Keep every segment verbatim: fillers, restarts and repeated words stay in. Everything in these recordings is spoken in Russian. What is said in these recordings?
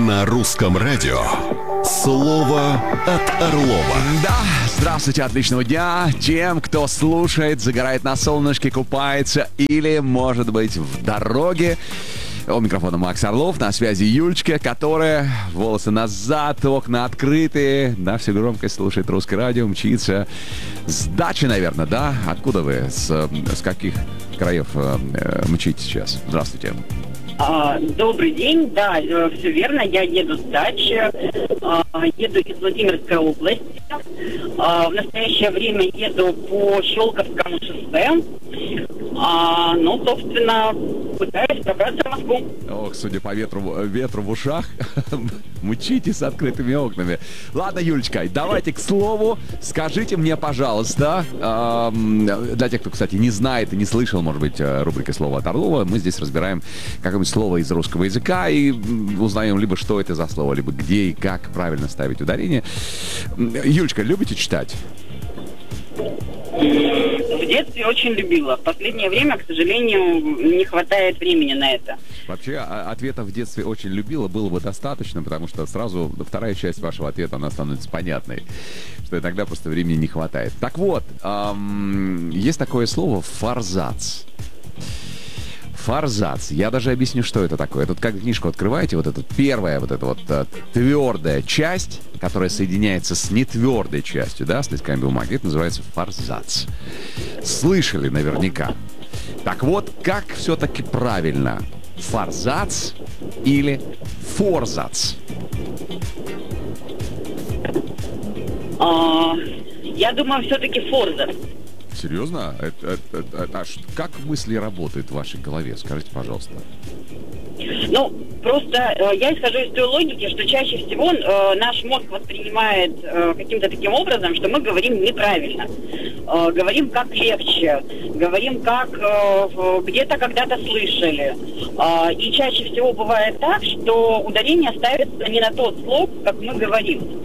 На русском радио слово от Орлова. Да, здравствуйте, отличного дня тем, кто слушает, загорает на солнышке, купается или, может быть, в дороге. У микрофона Макс Орлов, на связи Юлечка, которая волосы назад, окна открыты, на всю громкость слушает русское радио, мчится с дачи, наверное, да? Откуда вы? С, с каких краев э, мчите сейчас? Здравствуйте. А, добрый день, да, все верно, я еду с дачи, а, еду из Владимирской области, а, в настоящее время еду по Щелковскому шоссе, а, ну, собственно, пытаюсь пробраться в Москву. Ох, судя по ветру, ветру в ушах, мчите с открытыми окнами. Ладно, Юлечка, давайте к слову, скажите мне, пожалуйста, эм, для тех, кто, кстати, не знает и не слышал, может быть, рубрики «Слово от Орлова», мы здесь разбираем какое-нибудь слово из русского языка и узнаем либо что это за слово, либо где и как правильно ставить ударение. Юлечка, любите читать? В детстве очень любила. В последнее время, к сожалению, не хватает времени на это. Вообще, ответа в детстве очень любила было бы достаточно, потому что сразу вторая часть вашего ответа, она становится понятной, что иногда просто времени не хватает. Так вот, эм, есть такое слово «форзац». Форзац. Я даже объясню, что это такое. Тут как книжку открываете, вот эта первая, вот эта вот а, твердая часть, которая соединяется с нетвердой частью, да, с листками бумаги, это называется форзац. Слышали наверняка. Так вот, как все-таки правильно? Форзац или форзац? А, я думаю, все-таки форзац. Серьезно? Это, это, это, а как мысли работают в вашей голове? Скажите, пожалуйста. Ну, просто э, я исхожу из той логики, что чаще всего э, наш мозг воспринимает э, каким-то таким образом, что мы говорим неправильно. Э, говорим как легче, говорим как э, где-то когда-то слышали. Э, и чаще всего бывает так, что ударение ставится не на тот слог, как мы говорим.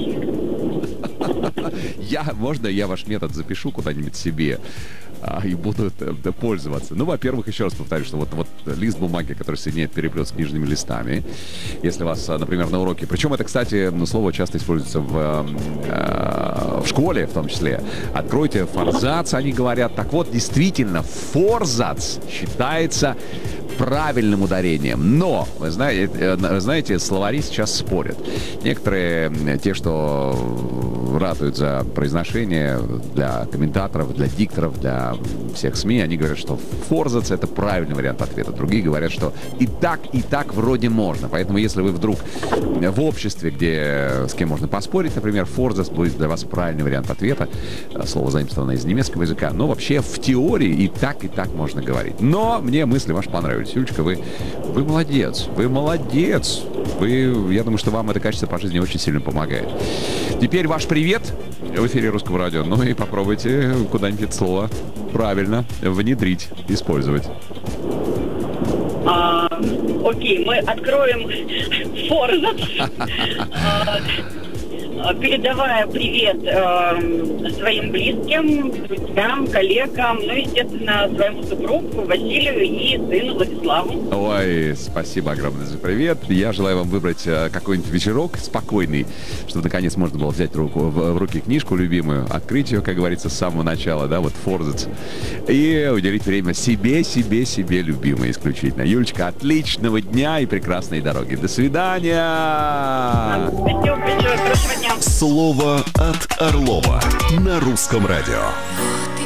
Я, можно я ваш метод запишу куда-нибудь себе а, и буду это, пользоваться? Ну, во-первых, еще раз повторю, что вот, вот лист бумаги, который соединяет переплет с книжными листами, если у вас, например, на уроке, причем это, кстати, ну, слово часто используется в, э, в школе, в том числе. Откройте форзац, они говорят. Так вот, действительно, форзац считается правильным ударением. Но, вы знаете, вы знаете, словари сейчас спорят. Некоторые, те, что ратуют за произношение для комментаторов, для дикторов, для всех СМИ, они говорят, что форзац — это правильный вариант ответа. Другие говорят, что и так, и так вроде можно. Поэтому, если вы вдруг в обществе, где с кем можно поспорить, например, форзац будет для вас правильный вариант ответа. Слово заимствовано из немецкого языка. Но вообще в теории и так, и так можно говорить. Но мне мысли ваши понравились. Юлечка, вы, вы молодец, вы молодец. Вы, я думаю, что вам это качество по жизни очень сильно помогает. Теперь ваш привет в эфире Русского радио. Ну и попробуйте куда-нибудь это слово правильно внедрить, использовать. А, окей, мы откроем форзац. Передавая привет э, своим близким, друзьям, коллегам, ну, естественно, своему супругу Василию и сыну Владиславу. Ой, спасибо огромное за привет. Я желаю вам выбрать э, какой-нибудь вечерок спокойный, чтобы наконец можно было взять руку, в, в руки книжку любимую, открыть ее, как говорится, с самого начала, да, вот форзац, и уделить время себе, себе, себе любимой исключительно. Юлечка, отличного дня и прекрасной дороги. До свидания! Спасибо большое, хорошего дня. Слово от Орлова на русском радио.